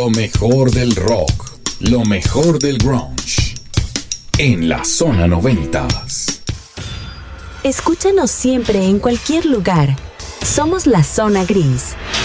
Lo mejor del rock, lo mejor del grunge. En la zona 90. Escúchanos siempre en cualquier lugar. Somos la Zona Gris.